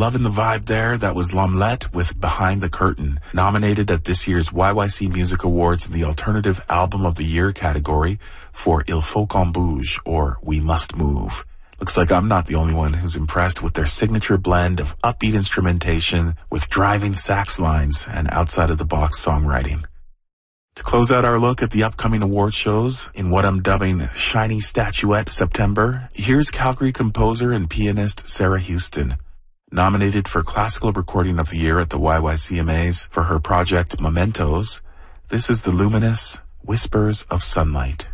Loving the vibe there. That was L'Omelette with Behind the Curtain, nominated at this year's YYC Music Awards in the Alternative Album of the Year category for Il Faut qu'on bouge, or We Must Move. Looks like I'm not the only one who's impressed with their signature blend of upbeat instrumentation with driving sax lines and outside-of-the-box songwriting. To close out our look at the upcoming award shows in what I'm dubbing Shiny Statuette September, here's Calgary composer and pianist Sarah Houston, nominated for Classical Recording of the Year at the YYCMAs for her project Mementos. This is the luminous Whispers of Sunlight.